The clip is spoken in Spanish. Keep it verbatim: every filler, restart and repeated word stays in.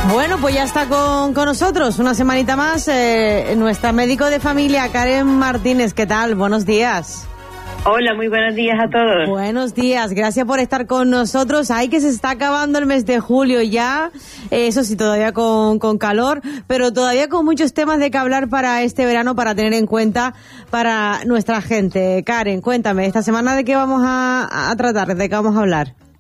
Bueno, pues ya está con, con nosotros una semanita más eh, nuestra médico de familia, Karen Martínez. ¿Qué tal? Buenos días. Hola, muy buenos días a todos. Buenos días, gracias por estar con nosotros. Ay, que se está acabando el mes de julio ya, eh, eso sí, todavía con, con calor, pero todavía con muchos temas de que hablar para este verano, para tener en cuenta para nuestra gente. Karen, cuéntame, esta semana de qué vamos a, a tratar, de qué vamos a hablar.